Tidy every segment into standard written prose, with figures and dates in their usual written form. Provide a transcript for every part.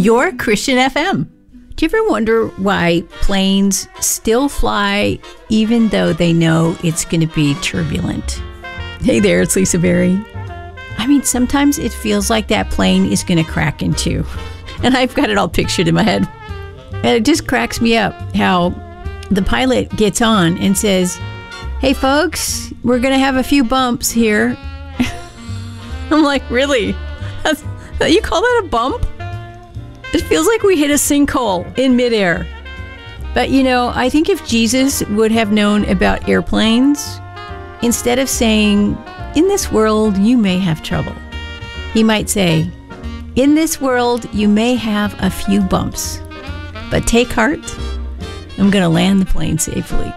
your Christian FM. Do you ever wonder why planes still fly even though they know it's going to be turbulent? Hey there, it's Lisa Berry. I mean, sometimes it feels like that plane is going to crack in two. And I've got it all pictured in my head. And it just cracks me up how the pilot gets on and says, "Hey folks, we're going to have a few bumps here." I'm like, really? You call that a bump? It feels like we hit a sinkhole in midair. But I think if Jesus would have known about airplanes, instead of saying, "In this world, you may have trouble," he might say, "In this world, you may have a few bumps, but take heart. I'm going to land the plane safely."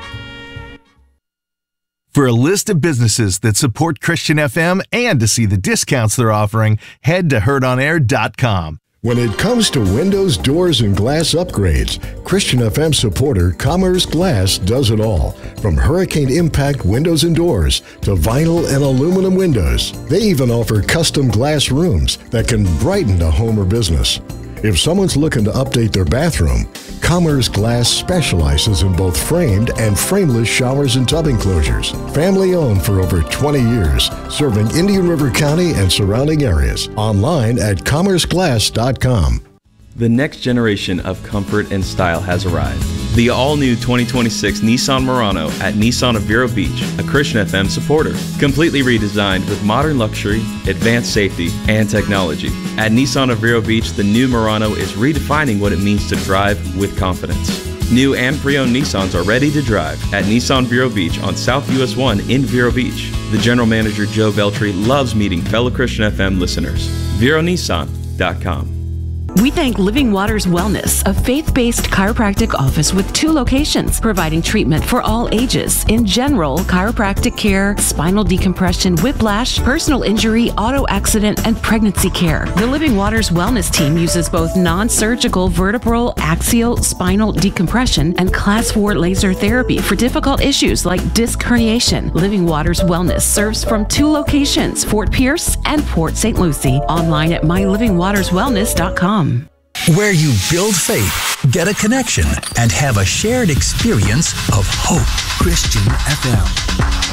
For a list of businesses that support Christian FM and to see the discounts they're offering, head to heardonair.com. When it comes to windows, doors, and glass upgrades, Christian FM supporter Commerce Glass does it all. From hurricane impact windows and doors to vinyl and aluminum windows. They even offer custom glass rooms that can brighten a home or business. If someone's looking to update their bathroom, Commerce Glass specializes in both framed and frameless showers and tub enclosures. Family owned for over 20 years, serving Indian River County and surrounding areas. Online at commerceglass.com. The next generation of comfort and style has arrived. The all-new 2026 Nissan Murano at Nissan of Vero Beach, a Christian FM supporter. Completely redesigned with modern luxury, advanced safety, and technology. At Nissan of Vero Beach, the new Murano is redefining what it means to drive with confidence. New and pre-owned Nissans are ready to drive at Nissan Vero Beach on South US 1 in Vero Beach. The general manager, Joe Veltri, loves meeting fellow Christian FM listeners. VeroNissan.com. We thank Living Waters Wellness, a faith-based chiropractic office with 2 locations, providing treatment for all ages. In general, chiropractic care, spinal decompression, whiplash, personal injury, auto accident, and pregnancy care. The Living Waters Wellness team uses both non-surgical vertebral, axial, spinal decompression, and Class 4 laser therapy for difficult issues like disc herniation. Living Waters Wellness serves from 2 locations, Fort Pierce and Port St. Lucie. Online at mylivingwaterswellness.com. Where you build faith, get a connection, and have a shared experience of hope. Christian FM.